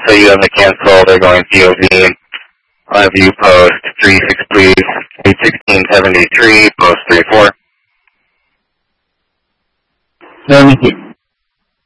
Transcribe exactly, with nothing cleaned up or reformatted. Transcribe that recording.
so you have to cancel. They're going P O V. I'll have you post three six, please. eight sixteen seventy-three, post three four. seventy-two.